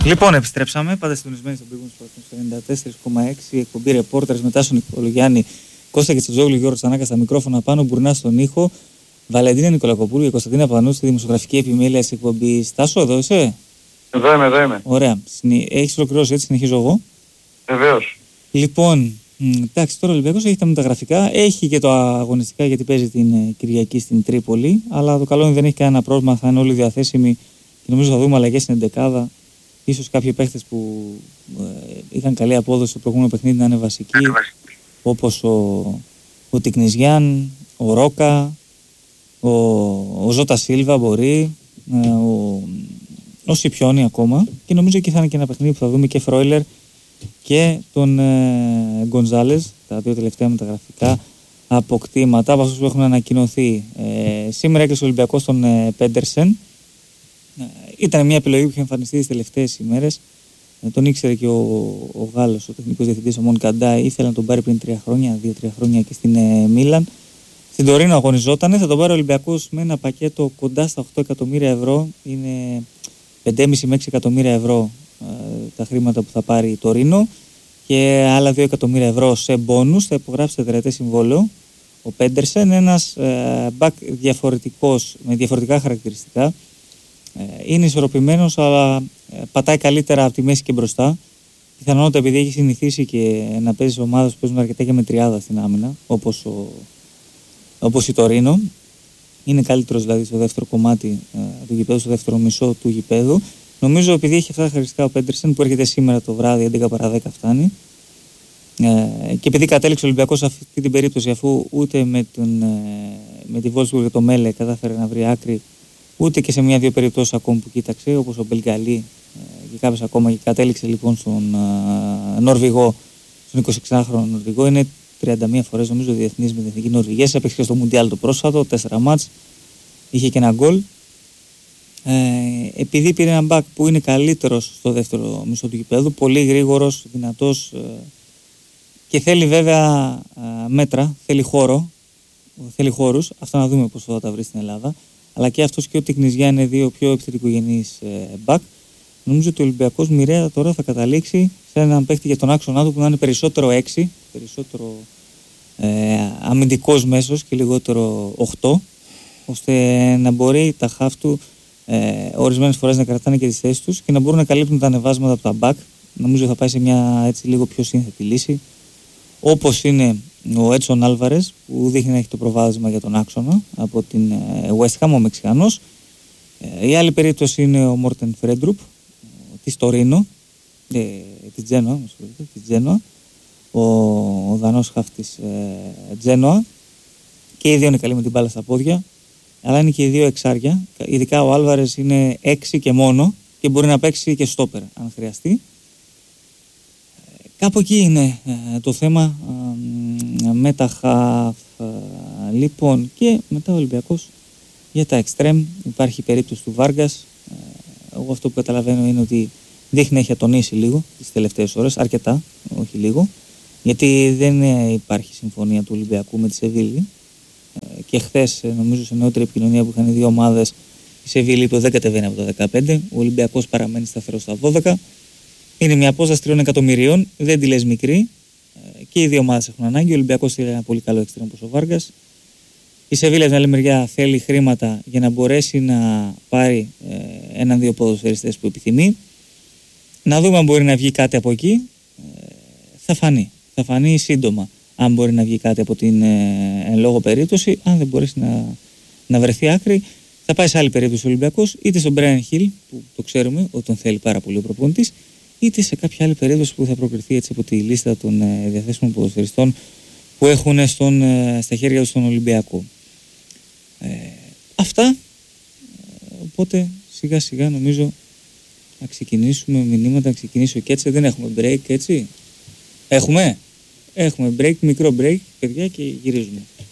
Λοιπόν, επιστρέψαμε. Πάντα συντονισμένοι στον Big 94,6. Εκπομπή ρεπόρτερς μετά στον Νικολογιάννη, Κώστα Κετσετζόγλου, Γιώργο Τσανάκα στα μικρόφωνα, πάνω Μπουρνά στον ήχο, Βαλεντίνα Νικολακοπούλου και Κωνσταντίνα Πανού στη δημοσιογραφική επιμέλεια της εκπομπής. Τάσο, εδώ είσαι? Εδώ είμαι. Ωραία. Έχεις ολοκληρώσει, έτσι συνεχίζω εγώ? Βεβαίως. Λοιπόν, εντάξει, τώρα ο Ολυμπιακός έχει τα μεταγραφικά, έχει και το αγωνιστικά γιατί παίζει την Κυριακή στην Τρίπολη. Αλλά το καλό είναι δεν έχει κανένα πρόβλημα, θα είναι όλοι διαθέσιμοι και νομίζω θα δούμε αλλαγές στην εντεκάδα. Ίσως κάποιοι παίχτες που είχαν καλή απόδοση στο προηγούμενο παιχνίδι να είναι βασικοί, όπως ο Τικνιζιάν, ο Ρόκα, ο Ζώτα Σίλβα μπορεί, ο Σιπιόνι ακόμα, και νομίζω εκεί θα είναι και ένα παιχνίδι που θα δούμε και Φρόιλερ και τον Γκονζάλες, τα δύο τελευταία μεταγραφικά αποκτήματα από αυτούς που έχουν ανακοινωθεί. Σήμερα έκλεισε ο Ολυμπιακός τον Πέντερσεν. Ήταν μια επιλογή που είχε εμφανιστεί τις τελευταίες ημέρες. Τον ήξερε και ο Γάλλος, ο τεχνικός διευθυντής, ο Μον Καντά, ήθελε να τον πάρει πριν 2-3 χρόνια και στην Μίλαν. Στην Τωρίνο αγωνιζότανε, θα τον πάρει ο Ολυμπιακός με ένα πακέτο κοντά στα 8 εκατομμύρια ευρώ. Είναι 5,5 με 6 εκατομμύρια ευρώ τα χρήματα που θα πάρει η Τωρίνο και άλλα 2 εκατομμύρια ευρώ σε μπόνους. Θα υπογράψει τετραετές συμβόλαιο. Ο Πέντερσεν, ένας μπακ διαφορετικός, με διαφορετικά χαρακτηριστικά. Είναι ισορροπημένος, αλλά πατάει καλύτερα από τη μέση και μπροστά. Πιθανότατα επειδή έχει συνηθίσει και να παίζει σε ομάδες που παίζουν αρκετά και με τριάδα στην άμυνα, όπως η Τωρίνο. Είναι καλύτερος δηλαδή στο δεύτερο κομμάτι του γηπέδου, στο δεύτερο μισό του γηπέδου. Νομίζω επειδή έχει αυτά τα χαρακτηριστικά ο Πέντερσεν που έρχεται σήμερα το βράδυ, 11 παρά 10 φτάνει. Και επειδή κατέληξε ο Ολυμπιακός σε αυτή την περίπτωση, αφού ούτε με τη Wolfsburg και το Μέλε κατάφερε να βρει άκρη, ούτε και σε μια-δύο περιπτώσεις ακόμα που κοίταξε, όπως ο Μπελγκαλί και κάποιες ακόμα, και κατέληξε λοιπόν στον Νορβηγό, στον 26χρονο Νορβηγό. Είναι 31 φορές νομίζω διεθνής με την εθνική Νορβηγία. Έπαιξε και στο Μουντιάλ το πρόσφατο, 4 μάτς, είχε και ένα γκολ. Επειδή πήρε ένα μπακ που είναι καλύτερος στο δεύτερο μισό του γηπέδου, πολύ γρήγορος, δυνατός, και θέλει βέβαια μέτρα, θέλει χώρους, αυτά να δούμε πώς θα τα βρει στην Ελλάδα. Αλλά και αυτός και ο Τικνιζιά είναι δύο πιο επιθετικογενείς μπακ. Νομίζω ότι ο Ολυμπιακός μοιραία τώρα θα καταλήξει σε έναν παίκτη για τον άξονά του που να είναι περισσότερο 6, περισσότερο αμυντικός μέσος και λιγότερο 8, ώστε να μπορεί τα χαφ του ορισμένες φορές να κρατάνε και τις θέσεις τους και να μπορούν να καλύπτουν τα ανεβάσματα από τα μπακ. Νομίζω θα πάει σε μια έτσι λίγο πιο σύνθετη λύση, όπως είναι ο Έτσον Άλβαρες, που δείχνει να έχει το προβάδισμα για τον άξονα από την West Ham, ο Μεξικανός. Η άλλη περίπτωση είναι ο Μόρτεν Φρέντρουπ της Τωρίνο, της Τζένοα, ο Δανός χαφ της Τζένοα, και οι δύο είναι καλοί με την μπάλα στα πόδια, αλλά είναι και οι δύο εξάρια. Ειδικά ο Άλβαρες είναι 6 και μόνο και μπορεί να παίξει και στόπερ αν χρειαστεί. Κάπου εκεί είναι το θέμα με τα χαφ. Λοιπόν, και μετά ο Ολυμπιακός για τα εξτρέμ. Υπάρχει η περίπτωση του Βάργκας. Εγώ αυτό που καταλαβαίνω είναι ότι δείχνει να έχει ατονίσει λίγο τις τελευταίες ώρες, αρκετά, όχι λίγο, γιατί δεν υπάρχει συμφωνία του Ολυμπιακού με τη Σεβίλη. Και χθες, νομίζω σε νεότερη επικοινωνία που είχαν οι δύο ομάδες, η Σεβίλη είπε ότι δεν κατεβαίνει από τα 15, ο Ολυμπιακός παραμένει σταθερός στα 12. Είναι μια απόσταση 3 εκατομμυρίων, δεν τη λες μικρή, και οι δύο ομάδες έχουν ανάγκη. Ο Ολυμπιακός θέλει ένα πολύ καλό εξτρέμ όπως ο Βάργκας. Η Σεβίλη από την άλλη μεριά θέλει χρήματα για να μπορέσει να πάρει έναν-δύο ποδοσφαιριστές που επιθυμεί. Να δούμε αν μπορεί να βγει κάτι από εκεί. Θα φανεί σύντομα αν μπορεί να βγει κάτι από την εν λόγω περίπτωση. Αν δεν μπορέσει να βρεθεί άκρη, θα πάει σε άλλη περίπτωση ο Ολυμπιακός, είτε στον Μπράιαν Χιλ, που το ξέρουμε ότι τον θέλει πάρα πολύ ο προπονητής, είτε σε κάποια άλλη περίπτωση που θα προκριθεί έτσι από τη λίστα των διαθέσιμων ποδοσφαιριστών που έχουν στα χέρια τους τον Ολυμπιακό. Αυτά. Οπότε σιγά σιγά νομίζω να ξεκινήσουμε μηνύματα, να ξεκινήσω και έτσι. Δεν έχουμε break, έτσι. Έχουμε break, μικρό break, παιδιά, και γυρίζουμε.